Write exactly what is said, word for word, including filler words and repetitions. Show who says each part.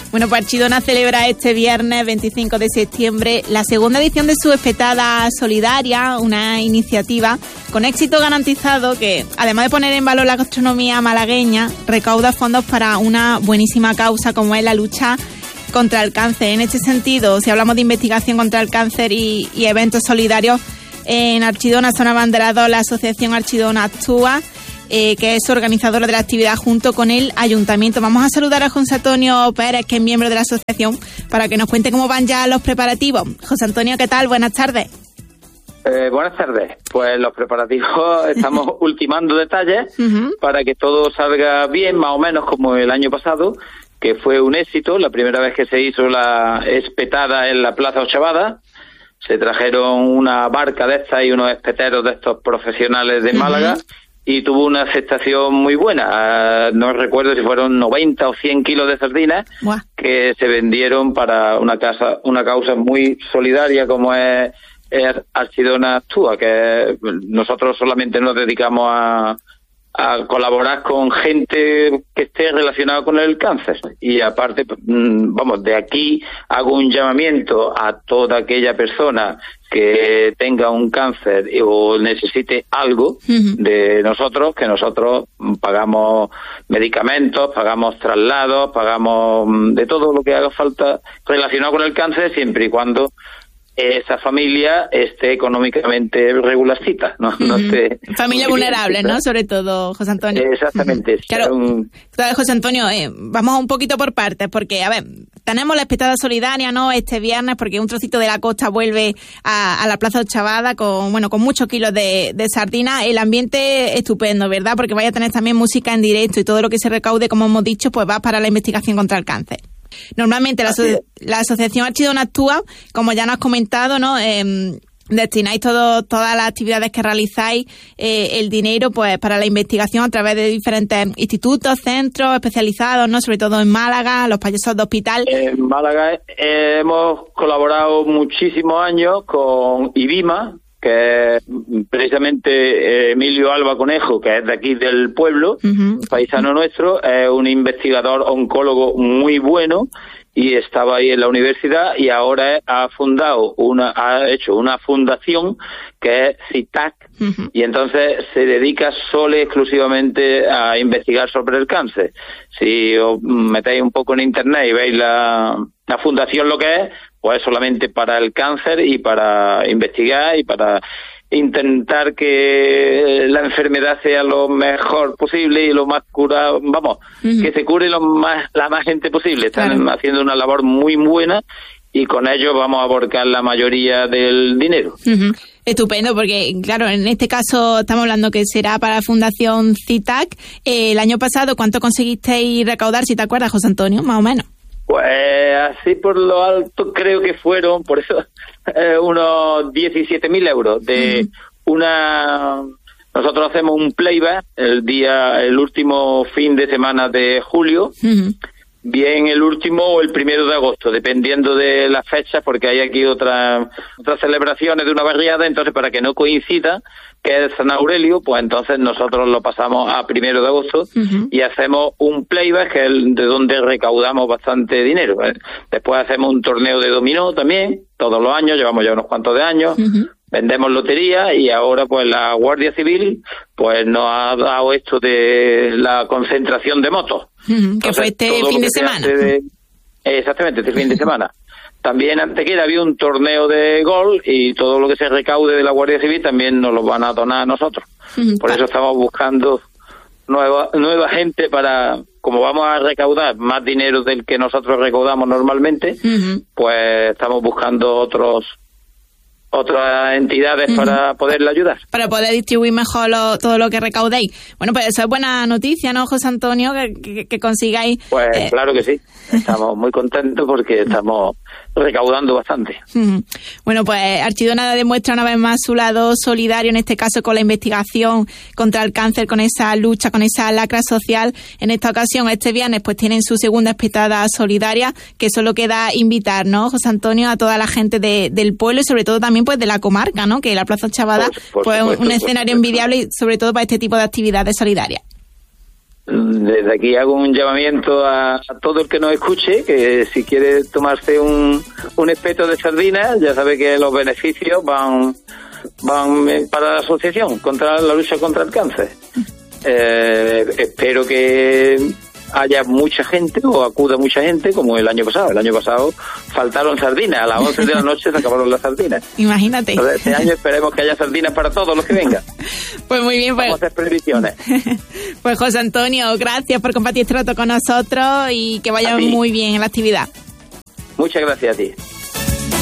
Speaker 1: Bueno, pues Archidona celebra este viernes veinticinco de septiembre la segunda edición de su Espetada Solidaria, una iniciativa con éxito garantizado que, además de poner en valor la gastronomía malagueña, recauda fondos para una buenísima causa como es la lucha contra el cáncer. En este sentido, si hablamos de investigación contra el cáncer y, y eventos solidarios, en Archidona son abanderados la Asociación Archidona Actúa, eh, que es organizadora de la actividad junto con el Ayuntamiento. Vamos a saludar a José Antonio Pérez, que es miembro de la asociación, para que nos cuente cómo van ya los preparativos. José Antonio, ¿qué tal? Buenas tardes.
Speaker 2: Eh, buenas tardes. Pues los preparativos estamos ultimando detalles uh-huh. para que todo salga bien, más o menos como el año pasado, que fue un éxito. La primera vez que se hizo la espetada en la Plaza Ochavada, se trajeron una barca de estas y unos espeteros de estos profesionales de Málaga uh-huh. y tuvo una aceptación muy buena. Uh, no recuerdo si fueron noventa o cien kilos de sardinas wow. que se vendieron para una casa, una causa muy solidaria como es, es Archidona Actúa, que nosotros solamente nos dedicamos a a colaborar con gente que esté relacionada con el cáncer. Y aparte, vamos, de aquí hago un llamamiento a toda aquella persona que tenga un cáncer o necesite algo uh-huh. de nosotros, que nosotros pagamos medicamentos, pagamos traslados, pagamos de todo lo que haga falta relacionado con el cáncer, siempre y cuando esa familia esté económicamente regularcita, ¿no?
Speaker 1: Uh-huh.
Speaker 2: no esté
Speaker 1: familia vulnerable, ¿no? Sobre todo, José Antonio.
Speaker 2: Exactamente.
Speaker 1: Uh-huh. Claro, un... José Antonio, eh, vamos un poquito por partes, porque, a ver, tenemos la espetada solidaria, ¿no? Este viernes, porque un trocito de la costa vuelve a, a la Plaza Ochavada con, bueno, con muchos kilos de, de sardinas. El ambiente estupendo, ¿verdad? Porque vaya a tener también música en directo y todo lo que se recaude, como hemos dicho, pues va para la investigación contra el cáncer. Normalmente la, aso- la Asociación Archidona Actúa, como ya nos has comentado, ¿no? Eh, destináis todo, todas las actividades que realizáis, eh, el dinero pues para la investigación a través de diferentes institutos, centros especializados, ¿no? Sobre todo en Málaga, los payasos de hospital.
Speaker 2: En Málaga eh, hemos colaborado muchísimos años con IBIMA, que es precisamente Emilio Alba Conejo, que es de aquí del pueblo, uh-huh. paisano nuestro, es un investigador oncólogo muy bueno y estaba ahí en la universidad y ahora ha fundado una, ha hecho una fundación que es CITAC uh-huh. y entonces se dedica solo y exclusivamente a investigar sobre el cáncer. Si os metéis un poco en internet y veis la, la fundación lo que es, pues solamente para el cáncer y para investigar y para intentar que la enfermedad sea lo mejor posible y lo más curado, vamos, uh-huh. que se cure lo más la más gente posible. Están claro. haciendo una labor muy buena y con ello vamos a abarcar la mayoría del dinero.
Speaker 1: Uh-huh. Estupendo, porque claro, en este caso estamos hablando que será para la Fundación CITAC. Eh, el año pasado, ¿cuánto conseguisteis recaudar, si te acuerdas, José Antonio, más o menos?
Speaker 2: Pues así por lo alto creo que fueron, por eso, eh, unos diecisiete mil euros de uh-huh. una... Nosotros hacemos un playback el día, el último fin de semana de julio, uh-huh. bien el último o el primero de agosto, dependiendo de las fechas, porque hay aquí otras otras celebraciones de una barriada, entonces para que no coincida, que es San Aurelio, pues entonces nosotros lo pasamos a primero de agosto uh-huh. y hacemos un playback, que es de donde recaudamos bastante dinero. Después hacemos un torneo de dominó también, todos los años, llevamos ya unos cuantos de años, uh-huh. vendemos lotería y ahora pues la Guardia Civil pues nos ha dado esto de la concentración de motos.
Speaker 1: Uh-huh. Que fue este fin de semana.
Speaker 2: De, exactamente, este fin de semana. También Antequera había un torneo de golf y todo lo que se recaude de la Guardia Civil también nos lo van a donar a nosotros. Uh-huh. Por eso estamos buscando nueva nueva gente para, como vamos a recaudar más dinero del que nosotros recaudamos normalmente, uh-huh. pues estamos buscando otros otras entidades uh-huh. para poderle ayudar.
Speaker 1: Para poder distribuir mejor lo, todo lo que recaudéis. Bueno, pues eso es buena noticia, ¿no, José Antonio? Que, que, que consigáis...
Speaker 2: Pues
Speaker 1: eh...
Speaker 2: claro que sí. Estamos muy contentos porque estamos recaudando bastante.
Speaker 1: Uh-huh. Bueno, pues Archidona demuestra una vez más su lado solidario, en este caso con la investigación contra el cáncer, con esa lucha, con esa lacra social. En esta ocasión, este viernes, pues tienen su segunda espetada solidaria, que solo queda invitar, ¿no, José Antonio, a toda la gente de, del pueblo y sobre todo también pues de la comarca, ¿no? Que la Plaza Ochavada pues un escenario envidiable y sobre todo para este tipo de actividades solidarias.
Speaker 2: desde aquí hago un llamamiento a, a todo el que nos escuche, que si quiere tomarse un, un espeto de sardinas, ya sabe que los beneficios van, van para la asociación contra la lucha contra el cáncer. Eh, espero que haya mucha gente o acuda mucha gente como el año pasado. El año pasado faltaron sardinas, a las once de la noche se acabaron las sardinas.
Speaker 1: Imagínate.
Speaker 2: Entonces, este año esperemos que haya sardinas para todos los que vengan.
Speaker 1: Pues muy bien, pues.
Speaker 2: Vamos a hacer previsiones.
Speaker 1: Pues José Antonio, gracias por compartir este rato con nosotros y que vaya muy bien en la actividad.
Speaker 2: Muchas gracias a ti.